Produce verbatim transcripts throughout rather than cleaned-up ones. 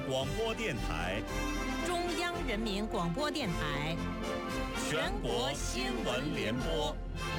广播电台、 中央人民广播电台、 全国新闻联播。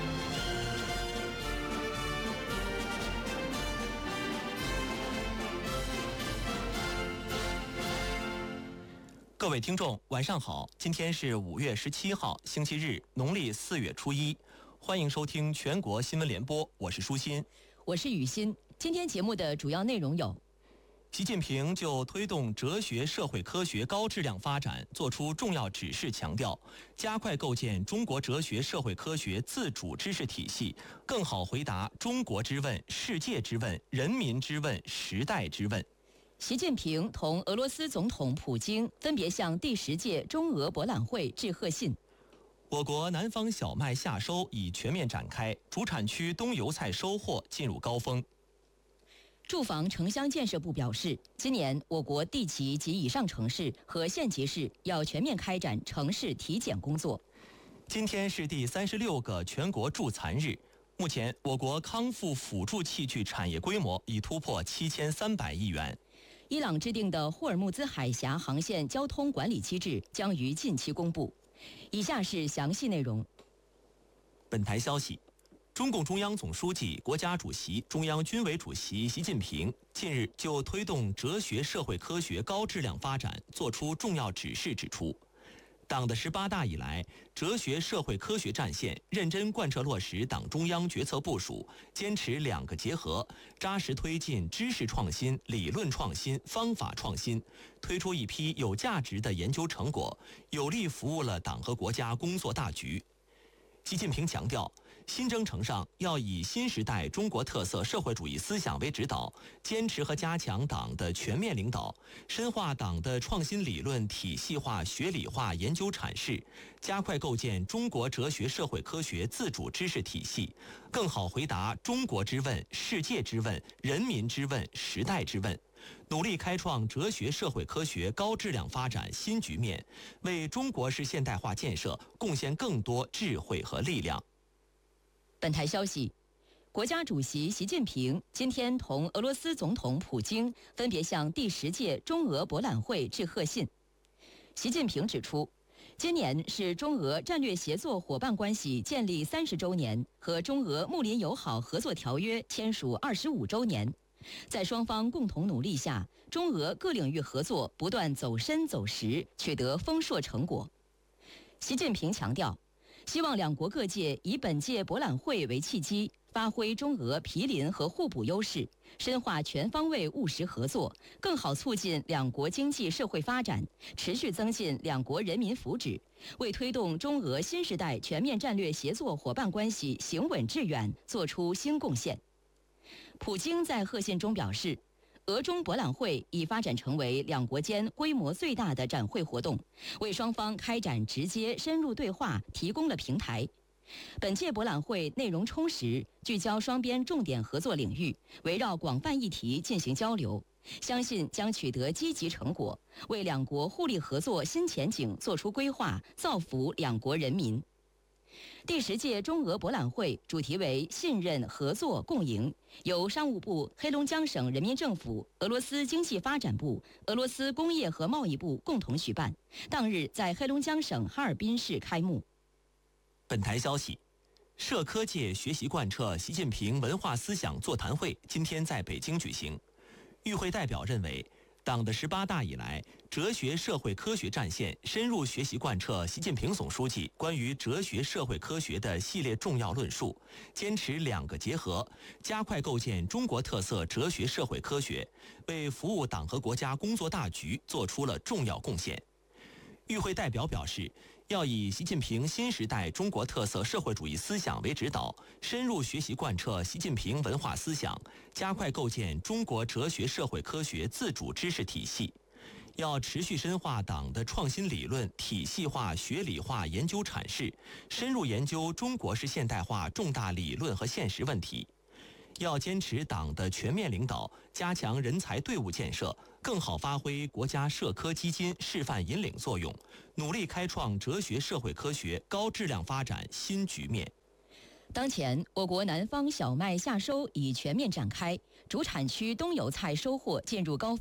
各位听众，晚上好！今天是五月十七号，星期日，农历四月初一。欢迎收听全国新闻联播，我是舒心， 我是雨欣。今天节目的主要内容有： 习近平就推动哲学社会科学高质量发展作出重要指示，强调加快构建中国哲学社会科学自主知识体系，更好回答中国之问、世界之问、人民之问、时代之问。 习近平同俄罗斯总统普京分别向第十届中俄博览会致贺信。 我国南方小麦夏收已全面展开，主产区冬油菜收获进入高峰。 住房城乡建设部表示，今年我国地级及以上城市和县级市要全面开展城市体检工作。 今天是第三十六个全国助残日。目前，我国康复辅助器具产业规模已突破七千三百亿元。 伊朗制定的霍尔木兹海峡航线交通管理机制将于近期公布。以下是详细内容。 本台消息，中共中央总书记、国家主席、中央军委主席习近平近日就推动哲学社会科学高质量发展作出重要指示，指出，党的十八大以来，哲学社会科学战线认真贯彻落实党中央决策部署，坚持两个结合，扎实推进知识创新、理论创新、方法创新，推出一批有价值的研究成果，有力服务了党和国家工作大局。习近平强调，新征程上要以新时代中国特色社会主义思想为指导，坚持和加强党的全面领导，深化党的创新理论体系化、学理化研究阐释，加快构建中国哲学社会科学自主知识体系，更好回答中国之问、世界之问、人民之问、时代之问，努力开创哲学社会科学高质量发展新局面，为中国式现代化建设贡献更多智慧和力量。 本台消息，国家主席习近平今天同俄罗斯总统普京分别向第十届中俄博览会致贺信。习近平指出，今年是中俄战略协作伙伴关系建立三十周年和中俄睦邻友好合作条约签署二十五周年。在双方共同努力下，中俄各领域合作不断走深走实，取得丰硕成果。习近平强调，希望两国各界以本届博览会为契机，发挥中俄毗邻和互补优势，深化全方位务实合作，更好促进两国经济社会发展，持续增进两国人民福祉，为推动中俄新时代全面战略协作伙伴关系行稳致远作出新贡献。普京在贺信中表示，俄中博览会已发展成为两国间规模最大的展会活动，为双方开展直接深入对话提供了平台。本届博览会内容充实，聚焦双边重点合作领域，围绕广泛议题进行交流，相信将取得积极成果，为两国互利合作新前景做出规划，造福两国人民。第十届中俄博览会主题为信任、合作、共赢，由商务部、黑龙江省人民政府、俄罗斯经济发展部、俄罗斯工业和贸易部共同举办，当日在黑龙江省哈尔滨市开幕。 本台消息，社科界学习贯彻习近平文化思想座谈会今天在北京举行。与会代表认为，党的十八大以来，哲学社会科学战线深入学习贯彻习近平总书记关于哲学社会科学的系列重要论述，坚持两个结合，加快构建中国特色哲学社会科学，为服务党和国家工作大局做出了重要贡献。与会代表表示，要以习近平新时代中国特色社会主义思想为指导，深入学习贯彻习近平文化思想，加快构建中国哲学社会科学自主知识体系。要持续深化党的创新理论体系化、学理化研究阐释，深入研究中国式现代化重大理论和现实问题。要坚持党的全面领导，加强人才队伍建设，更好发挥国家社科基金示范引领作用，努力开创哲学社会科学高质量发展新局面。 当前，我国南方小麦夏收已全面展开，主产区冬油菜收获进入高峰。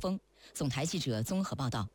总台记者综合报道。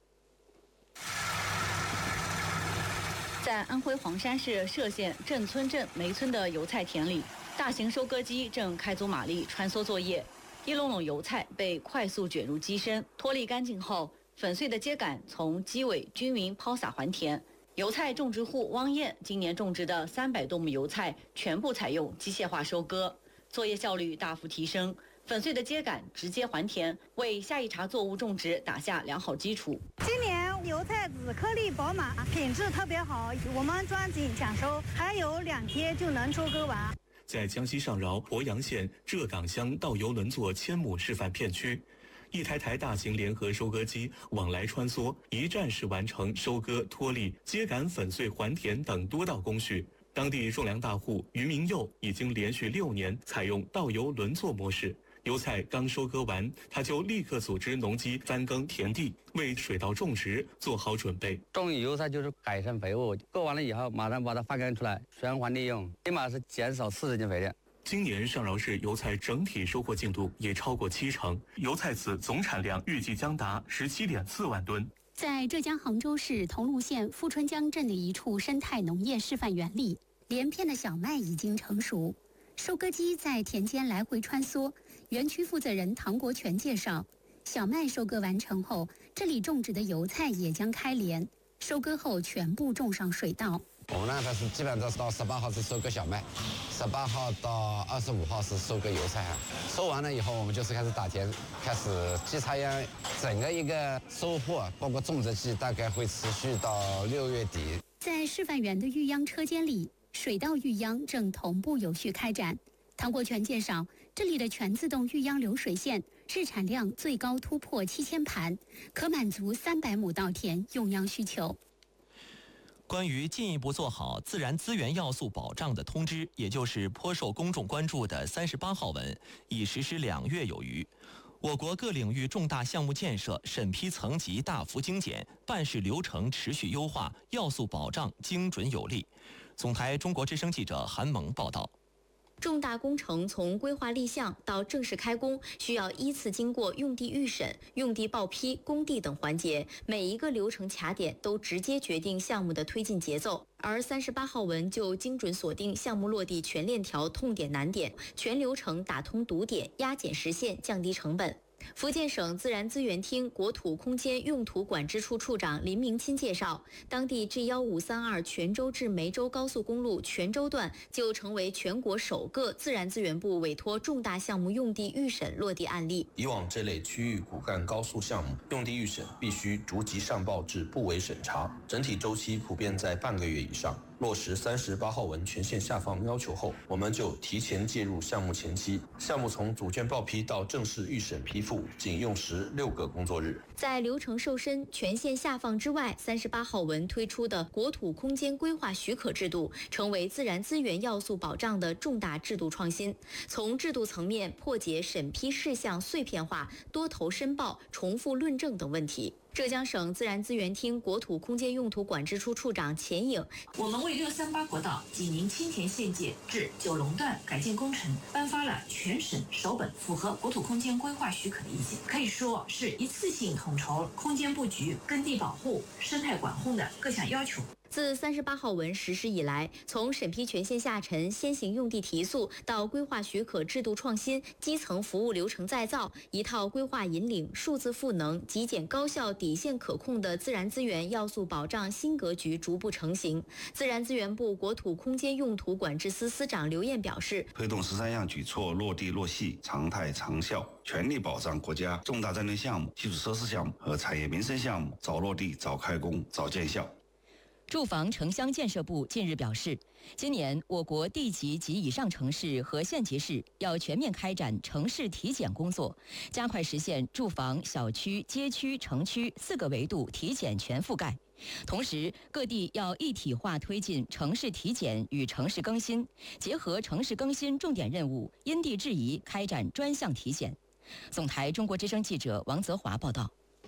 在安徽黄山市歙县镇村镇梅村的油菜田里，大型收割机正开足马力穿梭作业，一垄垄油菜被快速卷入机身，脱粒干净后，粉碎的秸秆从机尾均匀抛洒还田。油菜种植户汪燕今年种植的三百多亩油菜全部采用机械化收割，作业效率大幅提升，粉碎的秸秆直接还田，为下一茬作物种植打下良好基础。 今年油菜籽颗粒饱满，品质特别好，我们抓紧抢收，还有两天就能收割完。 在江西上饶鄱阳县浙岗乡稻油轮作千亩示范片区，一台台大型联合收割机往来穿梭，一站式完成收割、脱粒、秸秆粉碎、还田等多道工序。当地种粮大户于明佑已经连续六年采用稻油轮作模式。油菜刚收割完，他就立刻组织农机翻耕田地，为水稻种植做好准备。 种油菜就是改善肥物，割完了以后马上把它翻耕出来，循环利用，起码是减少四十斤肥量。 今年上饶市油菜整体收获进度也超过七成，油菜籽总产量预计将达十七点四万吨。 在浙江杭州市桐庐县富春江镇的一处生态农业示范园里，连片的小麦已经成熟，收割机在田间来回穿梭。园区负责人唐国全介绍，小麦收割完成后，这里种植的油菜也将开镰，收割后全部种上水稻。 我们呢，它是基本上是到十八号是收割小麦，十八号到二十五号是收割油菜啊。收完了以后，我们就是开始打田，开始稽插秧。整个一个收获，包括种植季，大概会持续到六月底。 在示范园的育秧车间里，水稻育秧正同步有序开展。唐国全介绍，这里的全自动育秧流水线日产量最高突破七千盘，可满足三百亩稻田用秧需求。 关于进一步做好自然资源要素保障的通知，也就是颇受公众关注的三十八号文，已实施两月有余。我国各领域重大项目建设审批层级大幅精简，办事流程持续优化，要素保障精准有力。总台中国之声记者韩萌报道。 重大工程从规划立项到正式开工，需要依次经过用地预审、用地报批、工地等环节，每一个流程卡点都直接决定项目的推进节奏。而三十八号文就精准锁定项目落地全链条痛点难点，全流程打通堵点，压减实现，降低成本。福建省自然资源厅国土空间用途管制处处长林明钦介绍，当地 G 一五三二泉州至梅州高速公路泉州段就成为全国首个自然资源部委托重大项目用地预审落地案例。 以往这类区域骨干高速项目用地预审必须逐级上报至部委审查，整体周期普遍在半个月以上。落实三十八号文全线下放要求后，我们就提前介入项目前期，项目从组件报批到正式预审批复，仅用时六个工作日。 在流程瘦身、全线下放之外，三十八号文推出的国土空间规划许可制度，成为自然资源要素保障的重大制度创新。从制度层面破解审批事项碎片化、多头申报、重复论证等问题。浙江省自然资源厅国土空间用途管制处处长钱颖， 我们为六三八国道济宁青田县界至九龙段改建工程颁发了全省首本符合国土空间规划许可的意见，可以说是一次性统筹空间布局、耕地保护、生态管控的各项要求。 自三十八号文实施以来，从审批权限下沉、先行用地提速到规划许可制度创新、基层服务流程再造，一套规划引领、数字赋能、极简高效、底线可控的自然资源要素保障新格局逐步成型。自然资源部国土空间用途管制司司长刘燕表示， 推动十三项举措落地落细、常态长效，全力保障国家重大战略项目、基础设施项目和产业民生项目早落地、早开工、早见效。 住房城乡建设部近日表示，今年我国地级及以上城市和县级市要全面开展城市体检工作，加快实现住房、小区、街区、城区四个维度体检全覆盖。同时，各地要一体化推进城市体检与城市更新，结合城市更新重点任务，因地制宜开展专项体检。总台中国之声记者王泽华报道。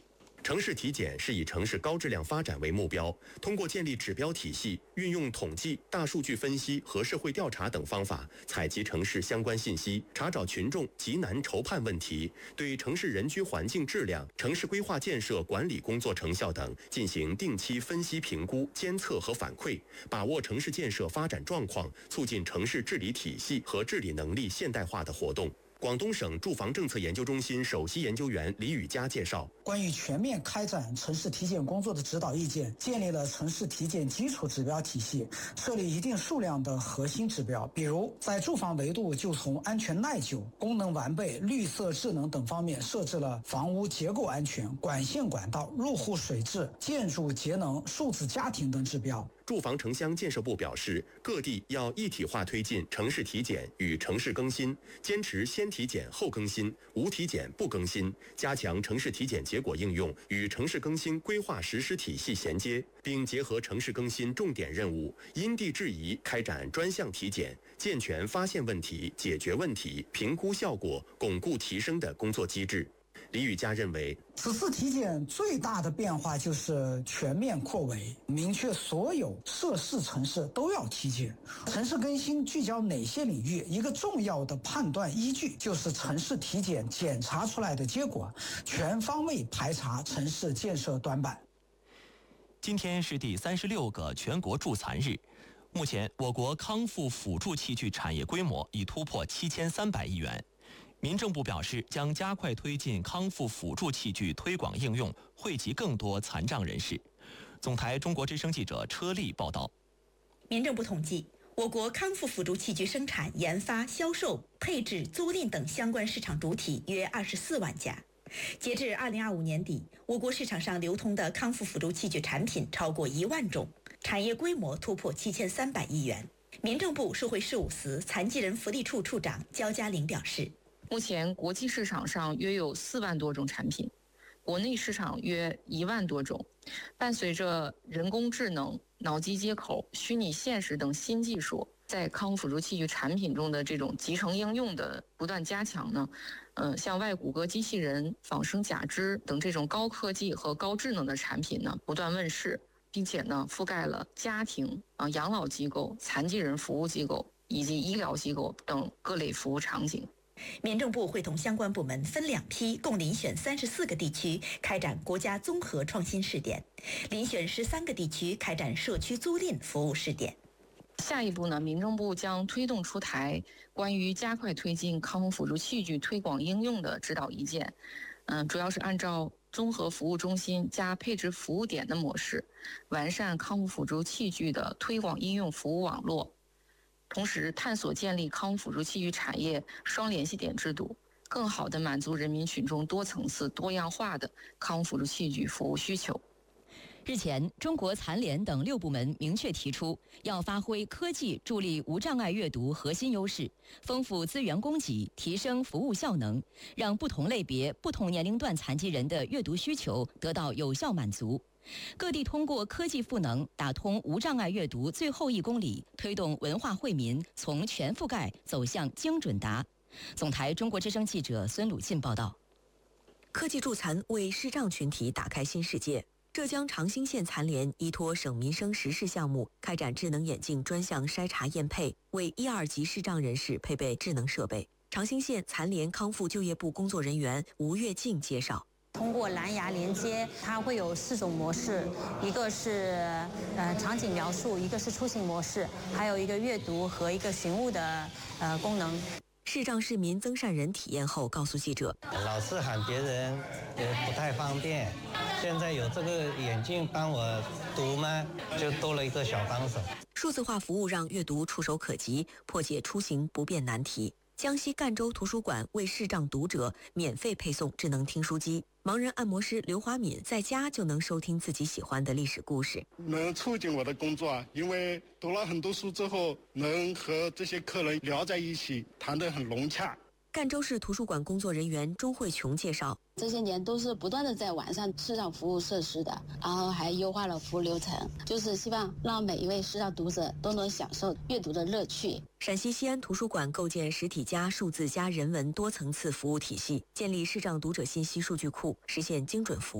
城市体检是以城市高质量发展为目标，通过建立指标体系，运用统计、大数据分析和社会调查等方法，采集城市相关信息，查找群众急难愁盼问题，对城市人居环境质量、城市规划建设管理工作成效等进行定期分析评估、监测和反馈，把握城市建设发展状况，促进城市治理体系和治理能力现代化的活动。广东省住房政策研究中心首席研究员李宇佳介绍， 关于全面开展城市体检工作的指导意见，建立了城市体检基础指标体系，设立一定数量的核心指标，比如在住房维度就从安全耐久、功能完备、绿色智能等方面设置了房屋结构安全、管线管道、入户水质、建筑节能、数字家庭等指标。 住房城乡建设部表示，各地要一体化推进城市体检与城市更新，坚持先体检后更新，无体检不更新，加强城市体检结果应用与城市更新规划实施体系衔接，并结合城市更新重点任务，因地制宜开展专项体检，健全发现问题、解决问题、评估效果、巩固提升的工作机制。李宇佳认为， 此次体检最大的变化就是全面扩围，明确所有涉事城市都要体检。城市更新聚焦哪些领域？一个重要的判断依据就是城市体检检查出来的结果，全方位排查城市建设短板。 今天是第三十六个全国助残日。目前，我国康复辅助器具产业规模已突破七千三百亿元。民政部表示，将加快推进康复辅助器具推广应用，惠及更多残障人士。总台中国之声记者车丽报道。 民政部统计，我国康复辅助器具生产、研发、销售、配置、租赁等相关市场主体约二十四万家。截至二零二五年底，我国市场上流通的康复辅助器具产品超过一万种，产业规模突破七千三百亿元。民政部社会事务司残疾人福利处处长焦嘉玲表示， 目前国际市场上约有四万多种产品，国内市场约一万多种。伴随着人工智能、脑机接口、虚拟现实等新技术在康复辅助器具产品中的这种集成应用的不断加强呢，呃，像外骨骼机器人、仿生假肢等这种高科技和高智能的产品呢不断问世，并且呢覆盖了家庭、啊养老机构、残疾人服务机构以及医疗机构等各类服务场景。 民政部会同相关部门分两批，共遴选三十四个地区开展国家综合创新试点，遴选十三个地区开展社区租赁服务试点。 下一步呢，民政部将推动出台关于加快推进康复辅助器具推广应用的指导意见，嗯、呃，主要是按照综合服务中心加配置服务点的模式，完善康复辅助器具的推广应用服务网络。同时，探索建立康复辅助器具产业双联系点制度，更好地满足人民群众多层次、多样化的康复辅助器具服务需求。 日前，中国残联等六部门明确提出，要发挥科技助力无障碍阅读核心优势，丰富资源供给，提升服务效能，让不同类别、不同年龄段残疾人的阅读需求得到有效满足。各地通过科技赋能，打通无障碍阅读最后一公里，推动文化惠民从全覆盖走向精准达。总台中国之声记者孙鲁进报道。 科技助残为视障群体打开新世界。浙江长兴县残联依托省民生实事项目，开展智能眼镜专项筛查验配，为一二级视障人士配备智能设备。长兴县残联康复就业部工作人员吴月静介绍。 通过蓝牙连接，它会有四种模式，一个是呃场景描述，一个是出行模式，还有一个阅读和一个询物的呃功能。 视障市民曾善仁体验后告诉记者：“ 老是喊别人也不太方便，现在有这个眼镜帮我读嘛，就多了一个小帮手。” 数字化服务让阅读触手可及，破解出行不便难题。江西赣州图书馆为视障读者免费配送智能听书机，盲人按摩师刘华敏在家就能收听自己喜欢的历史故事， 能促进我的工作啊，因为读了很多书之后，能和这些客人聊在一起，谈得很融洽。 赣州市图书馆工作人员钟慧琼介绍， 这些年都是不断的在完善视障服务设施的，然后还优化了服务流程，就是希望让每一位视障读者都能享受阅读的乐趣。 陕西西安图书馆构建实体加数字加人文多层次服务体系，建立视障读者信息数据库，实现精准服务。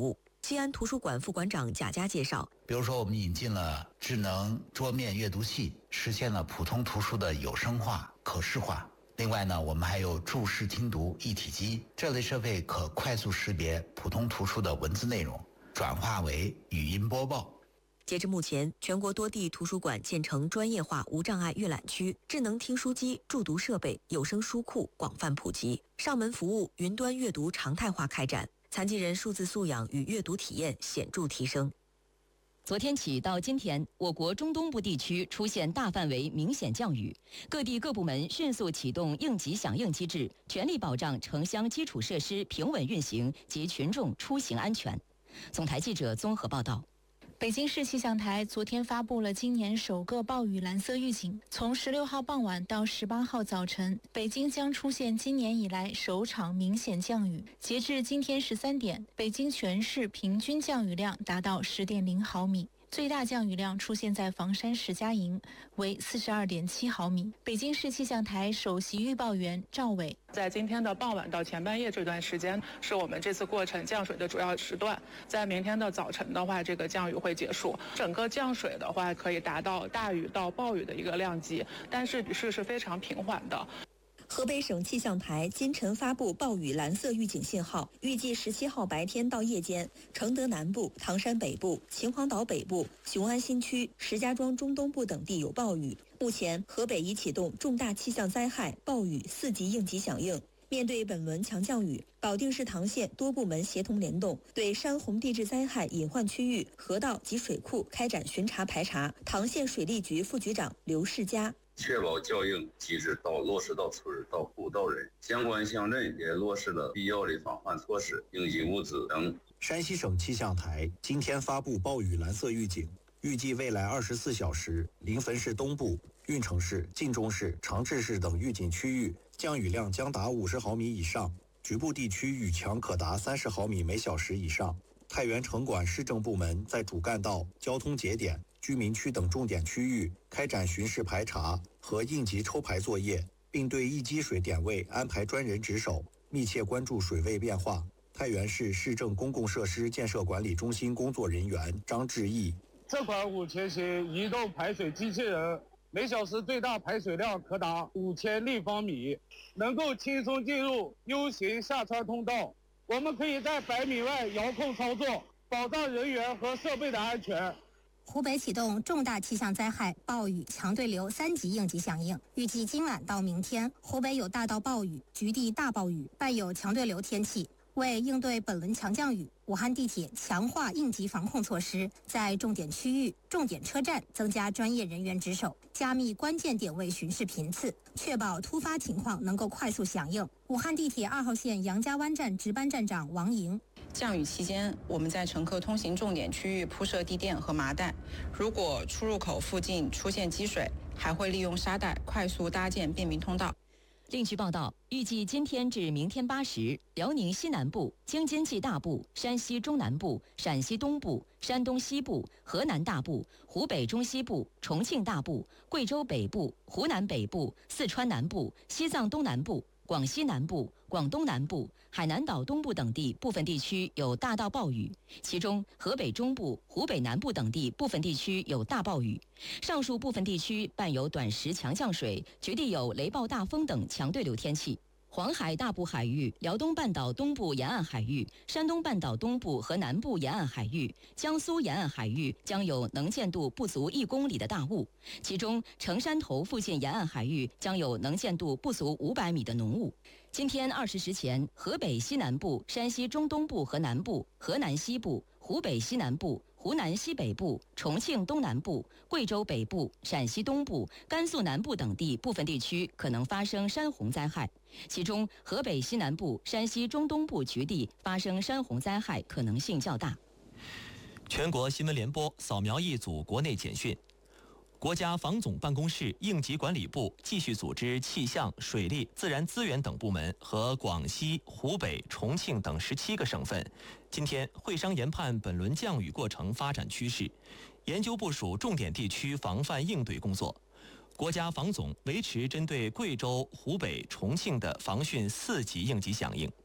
西安图书馆副馆长贾佳介绍， 比如说我们引进了智能桌面阅读器，实现了普通图书的有声化、可视化。另外呢，我们还有注视听读一体机，这类设备可快速识别普通图书的文字内容，转化为语音播报。 截至目前，全国多地图书馆建成专业化无障碍阅览区，智能听书机、助读设备、有声书库广泛普及，上门服务、云端阅读常态化开展，残疾人数字素养与阅读体验显著提升。 昨天起到今天，我国中东部地区出现大范围明显降雨，各地各部门迅速启动应急响应机制，全力保障城乡基础设施平稳运行及群众出行安全。总台记者综合报道。 北京市气象台昨天发布了今年首个暴雨蓝色预警，从十六号傍晚到十八号早晨，北京将出现今年以来首场明显降雨。截至今天十三点，北京全市平均降雨量达到十点零毫米。最大降雨量出现在房山石家营，为四十二点七毫米。北京市气象台首席预报员赵伟， 在今天的傍晚到前半夜这段时间，是我们这次过程降水的主要时段。在明天的早晨的话，这个降雨会结束。整个降水的话，可以达到大雨到暴雨的一个量级，但是雨势是非常平缓的。 河北省气象台今晨发布暴雨蓝色预警信号，预计十七号白天到夜间，承德南部、唐山北部、秦皇岛北部、雄安新区、石家庄中东部等地有暴雨。目前，河北已启动重大气象灾害暴雨四级应急响应。面对本轮强降雨，保定市唐县多部门协同联动，对山洪地质灾害隐患区域、河道及水库开展巡查排查。唐县水利局副局长刘世佳。 确保效应机制到落实到村到户到人，相关乡镇也落实了必要的防范措施、应急物资等。 山西省气象台今天发布暴雨蓝色预警，预计未来二十四小时，临汾市东部、运城市、晋中市、长治市等预警区域降雨量将达五十毫米以上，局部地区雨强可达三十毫米每小时以上。太原城管市政部门在主干道、交通节点、居民区等重点区域开展巡视排查和应急抽排作业，并对易积水点位安排专人值守，密切关注水位变化。太原市市政公共设施建设管理中心工作人员张志毅： 这款五千型移动排水机器人每小时最大排水量可达五千立方米，能够轻松进入 U 型下穿通道。我们可以在百米外遥控操作，保障人员和设备的安全。 湖北启动重大气象灾害暴雨强对流三级应急响应，预计今晚到明天，湖北有大到暴雨、局地大暴雨，伴有强对流天气。为应对本轮强降雨，武汉地铁强化应急防控措施，在重点区域、重点车站增加专业人员值守，加密关键点位巡视频次，确保突发情况能够快速响应。武汉地铁二号线杨家湾站值班站长王莹： 降雨期间，我们在乘客通行重点区域铺设地垫和麻袋，如果出入口附近出现积水，还会利用沙袋快速搭建便民通道。 另据报道，预计今天至明天八时，辽宁西南部、京津冀大部、山西中南部、陕西东部、山东西部、河南大部、湖北中西部、重庆大部、贵州北部、湖南北部、四川南部、西藏东南部、广西南部、广东南部、海南岛东部等地部分地区有大到暴雨，其中河北中部、湖北南部等地部分地区有大暴雨。上述部分地区伴有短时强降水，局地有雷暴大风等强对流天气。黄海大部海域、辽东半岛东部沿岸海域、山东半岛东部和南部沿岸海域、江苏沿岸海域将有能见度不足一公里的大雾，其中城山头附近沿岸海域将有能见度不足五百米的浓雾。今天二十时前，河北西南部、山西中东部和南部、河南西部、湖北西南部、湖南西北部、重庆东南部、贵州北部、陕西东部、甘肃南部等地部分地区可能发生山洪灾害，其中河北西南部、山西中东部局地发生山洪灾害可能性较大。 全国新闻联播扫描一组国内简讯。国家防总办公室应急管理部继续组织气象、水利、自然资源等部门和广西、湖北、重庆等十七个省份，今天会商研判本轮降雨过程发展趋势，研究部署重点地区防范应对工作。国家防总维持针对贵州、湖北、重庆的防汛四级应急响应。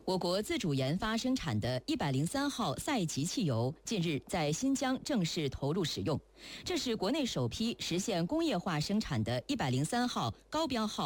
我国自主研发生产的一百零三号赛级汽油近日在新疆正式投入使用，这是国内首批实现工业化生产的一百零三号高标号